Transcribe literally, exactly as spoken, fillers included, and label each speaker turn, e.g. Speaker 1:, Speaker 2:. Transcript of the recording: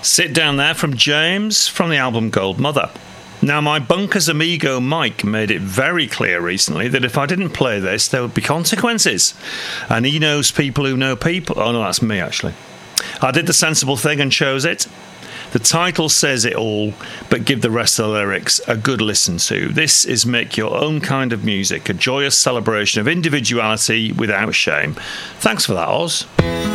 Speaker 1: Sit Down There from James from the album Gold Mother. Now, my Bunkers amigo Mike made it very clear recently that if I didn't play this, there would be consequences. And he knows people who know people. Oh, no, that's me, actually. I did the sensible thing and chose it. The title says it all, but give the rest of the lyrics a good listen to. This is Make Your Own Kind of Music, a joyous celebration of individuality without shame. Thanks for that, Oz.